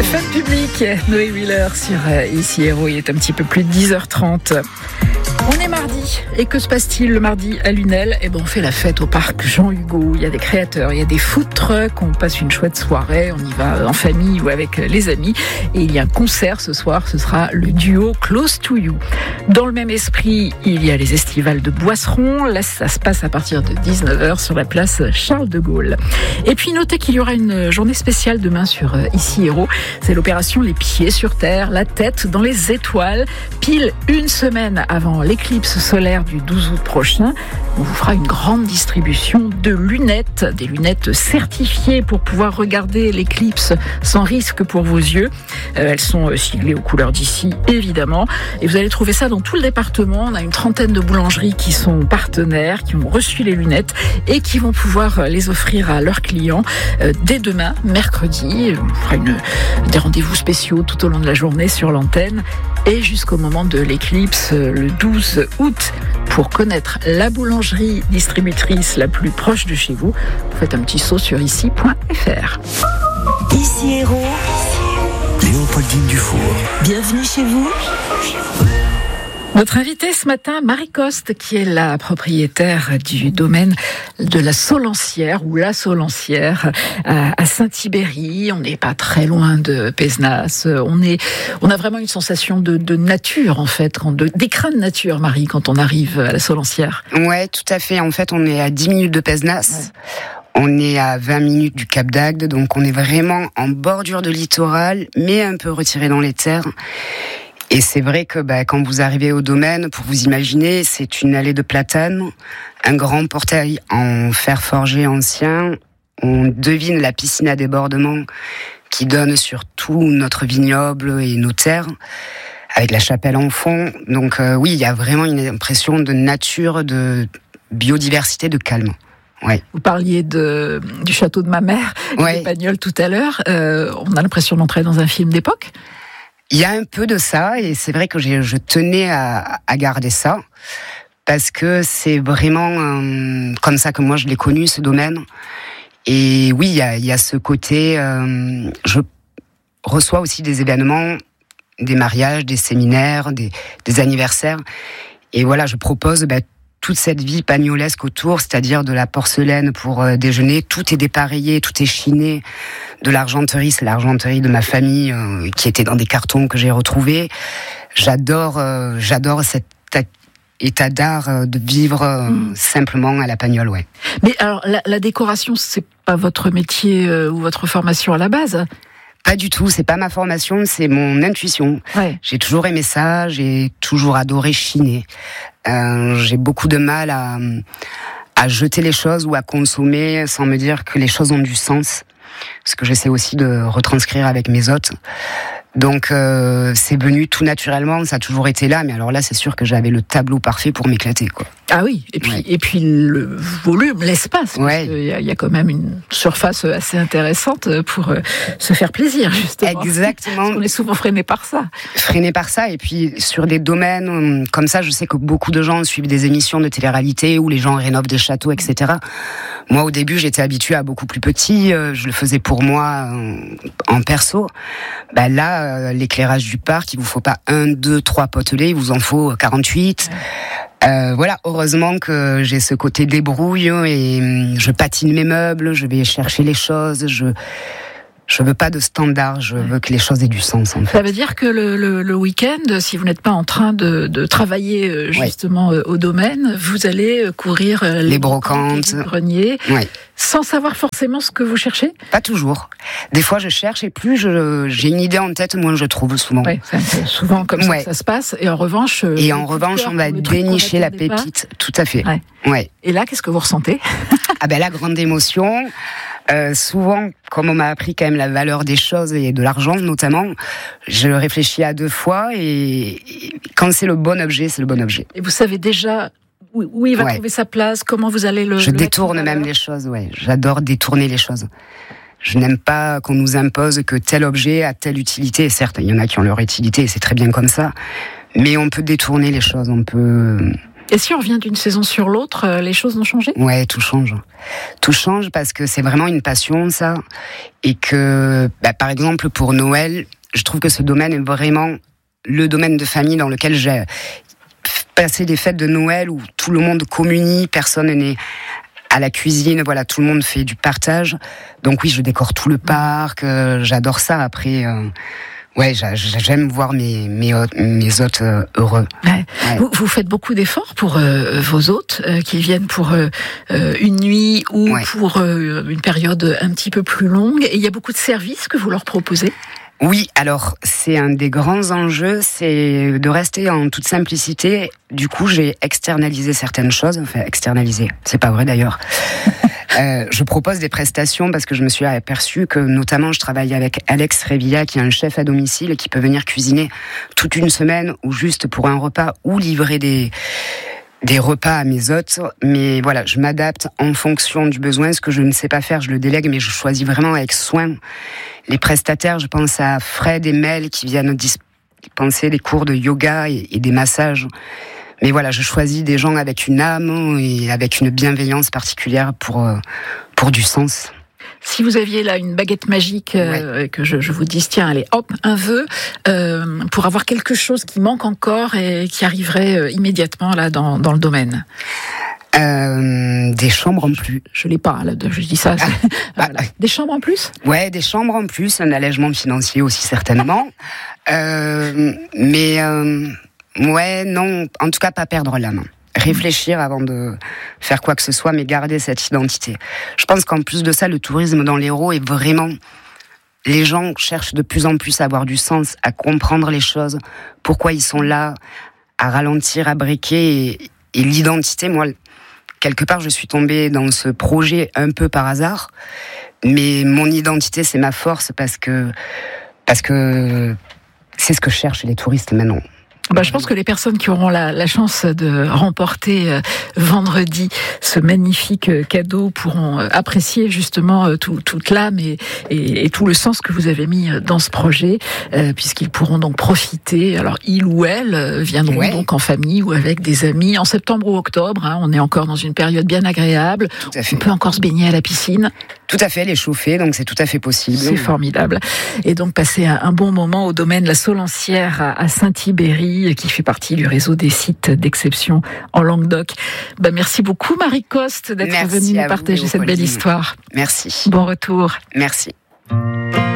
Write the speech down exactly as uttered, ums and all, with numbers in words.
Fun public, Noé Wheeler sur Ici Héros, il est un petit peu plus de dix heures trente. On est mardi, et que se passe-t-il le mardi à Lunel? Eh ben, on fait la fête au parc Jean-Hugo. Il y a des créateurs, il y a des food trucks, on passe une chouette soirée, on y va en famille ou avec les amis. Et il y a un concert ce soir, ce sera le duo Close to You. Dans le même esprit, il y a les estivales de Boisseron. Là, ça se passe à partir de dix-neuf heures sur la place Charles de Gaulle. Et puis, notez qu'il y aura une journée spéciale demain sur Ici Héros. C'est l'opération Les Pieds sur Terre, la tête dans les étoiles. Pile une semaine avant l'éclipse solaire du douze août prochain, on vous fera une grande distribution de lunettes, des lunettes certifiées pour pouvoir regarder l'éclipse sans risque pour vos yeux. Euh, elles sont siglées aux couleurs d'ici, évidemment. Et vous allez trouver ça dans tout le département. On a une trentaine de boulangeries qui sont partenaires, qui ont reçu les lunettes et qui vont pouvoir les offrir à leurs clients euh, dès demain, mercredi. On fera une, des rendez-vous spéciaux tout au long de la journée sur l'antenne et jusqu'au moment de l'éclipse, le douze août. Pour connaître la boulangerie distributrice la plus proche de chez vous, vous faites un petit saut sur ici point f r. Ici Héros, Léopoldine Dufour. Bienvenue chez vous. Notre invitée ce matin, Marie Coste, qui est la propriétaire du domaine de la Solancière, ou la Solancière, à Saint-Ibéry. On n'est pas très loin de Pézenas. On est, on a vraiment une sensation de, de nature, en fait, de, d'écrin de nature, Marie, quand on arrive à la Solancière. Ouais, tout à fait. En fait, on est à dix minutes de Pézenas. Ouais. On est à vingt minutes du Cap d'Agde, donc on est vraiment en bordure de littoral, mais un peu retiré dans les terres. Et c'est vrai que bah, quand vous arrivez au domaine, pour vous imaginer, c'est une allée de platanes, un grand portail en fer forgé ancien. On devine la piscine à débordement qui donne sur tout notre vignoble et nos terres, avec la chapelle en fond. Donc euh, oui, il y a vraiment une impression de nature, de biodiversité, de calme. Ouais. Vous parliez de, du château de ma mère, ouais. des Bagnols tout à l'heure. Euh, on a l'impression d'entrer dans un film d'époque. Il y a un peu de ça, et c'est vrai que j'ai, je tenais à, à garder ça, parce que c'est vraiment euh, comme ça que moi je l'ai connu, ce domaine. Et oui, il y a, il y a ce côté, euh, je reçois aussi des événements, des mariages, des séminaires, des, des anniversaires, et voilà, je propose bah, toute cette vie pagnolesque autour, c'est-à-dire de la porcelaine pour euh, déjeuner, tout est dépareillé, tout est chiné. De l'argenterie, c'est l'argenterie de ma famille euh, qui était dans des cartons que j'ai retrouvés. J'adore, euh, j'adore cet état d'art euh, de vivre euh, mmh. simplement à la Pagnole, ouais. Mais alors, la, la décoration, c'est pas votre métier euh, ou votre formation à la base? Pas du tout, c'est pas ma formation, c'est mon intuition. Ouais. J'ai toujours aimé ça, j'ai toujours adoré chiner. Euh, j'ai beaucoup de mal à, à jeter les choses ou à consommer sans me dire que les choses ont du sens. Ce que j'essaie aussi de retranscrire avec mes hôtes. Donc euh, c'est venu tout naturellement, ça a toujours été là, mais alors là c'est sûr que j'avais le tableau parfait pour m'éclater, quoi. Ah oui, et puis, ouais. et puis le volume, l'espace, parce ouais. qu'il y a, il y a quand même une surface assez intéressante pour euh, se faire plaisir, justement. Exactement. Parce qu'on est souvent freiné par ça. Freiné par ça, et puis sur des domaines comme ça, je sais que beaucoup de gens suivent des émissions de télé-réalité où les gens rénovent des châteaux, et cetera. Moi au début j'étais habituée à beaucoup plus petit, je le faisais pour moi en perso. Bah là, l'éclairage du parc, il vous faut pas un, deux, trois potelets, il vous en faut quarante-huit. Ouais. Euh, voilà, heureusement que j'ai ce côté débrouille et je patine mes meubles, je vais chercher les choses, je je veux pas de standard, je veux que les choses aient du sens, en fait. Ça veut dire que le, le, le week-end, si vous n'êtes pas en train de, de travailler justement ouais. au domaine, vous allez courir les, les brocantes, les greniers, ouais. sans savoir forcément ce que vous cherchez? Pas toujours. Des fois, je cherche et plus je, j'ai une idée en tête, moins je trouve souvent. Ouais, c'est souvent comme ça ouais. que ça se passe. Et en revanche, et en revanche, on va dénicher la pépite. Pas. Tout à fait. Ouais. Ouais. Et là, qu'est-ce que vous ressentez? Ah ben la grande émotion. Euh, souvent, comme on m'a appris quand même la valeur des choses et de l'argent notamment, je réfléchis à deux fois et, et quand c'est le bon objet, c'est le bon objet. Et vous savez déjà où, où il va ouais. trouver sa place, comment vous allez le... Je le détourne même les choses, ouais. J'adore détourner les choses. Je n'aime pas qu'on nous impose que tel objet a telle utilité. Certes, il y en a qui ont leur utilité et c'est très bien comme ça, mais on peut détourner les choses, on peut... Et si on revient d'une saison sur l'autre, les choses ont changé ? Ouais, tout change. Tout change parce que c'est vraiment une passion, ça. Et que, bah, par exemple, pour Noël, je trouve que ce domaine est vraiment le domaine de famille dans lequel j'ai passé des fêtes de Noël où tout le monde communie, personne n'est à la cuisine, voilà, tout le monde fait du partage. Donc oui, je décore tout le parc, euh, j'adore ça. Après... Euh, Ouais, j'aime voir mes, mes, hôtes, mes hôtes heureux. Ouais. Ouais. Vous, vous faites beaucoup d'efforts pour euh, vos hôtes euh, qui viennent pour euh, une nuit ou ouais. pour euh, une période un petit peu plus longue. Et il y a beaucoup de services que vous leur proposez ? Oui, alors c'est un des grands enjeux, c'est de rester en toute simplicité. Du coup, j'ai externalisé certaines choses. Enfin, externalisé, c'est pas vrai d'ailleurs. Euh, je propose des prestations parce que je me suis aperçue que notamment je travaille avec Alex Revilla qui est un chef à domicile et qui peut venir cuisiner toute une semaine ou juste pour un repas ou livrer des, des repas à mes hôtes. Mais voilà, je m'adapte en fonction du besoin. Ce que je ne sais pas faire, je le délègue, mais je choisis vraiment avec soin les prestataires. Je pense à Fred et Mel qui viennent dispenser des cours de yoga et, et des massages. Mais voilà, je choisis des gens avec une âme et avec une bienveillance particulière pour, euh, pour du sens. Si vous aviez là une baguette magique, euh, ouais. que je, je vous dise, tiens, allez, hop, un vœu, euh, pour avoir quelque chose qui manque encore et qui arriverait euh, immédiatement là dans, dans le domaine. Euh, des chambres en plus. Je l'ai pas, là, je dis ça. Ah, voilà. Des chambres en plus ? Ouais, des chambres en plus, un allègement financier aussi certainement. euh, mais... Euh, Ouais, non, en tout cas pas perdre la main. Réfléchir avant de faire quoi que ce soit, mais garder cette identité. Je pense qu'en plus de ça, le tourisme dans l'Hérault est vraiment... Les gens cherchent de plus en plus à avoir du sens, à comprendre les choses, pourquoi ils sont là, à ralentir, à briquer. Et, et l'identité, moi, quelque part, je suis tombée dans ce projet un peu par hasard, mais mon identité, c'est ma force parce que, parce que c'est ce que cherchent les touristes maintenant. Bah, je pense que les personnes qui auront la, la chance de remporter euh, vendredi ce magnifique euh, cadeau pourront euh, apprécier justement euh, tout, toute l'âme et, et, et tout le sens que vous avez mis dans ce projet, euh, puisqu'ils pourront donc profiter. Alors, ils ou elles euh, viendront ouais. donc en famille ou avec des amis en septembre ou octobre. Hein, on est encore dans une période bien agréable. Tout à fait. On peut encore se baigner à la piscine. Tout à fait, elle est chauffée, donc c'est tout à fait possible. C'est formidable. Et donc passer un, un bon moment au domaine La Solancière à, à Saint-Thibéry, qui fait partie du réseau des sites d'exception en Languedoc. Ben, merci beaucoup Marie Coste d'être venue nous partager cette belle histoire. Merci. Bon retour. Merci.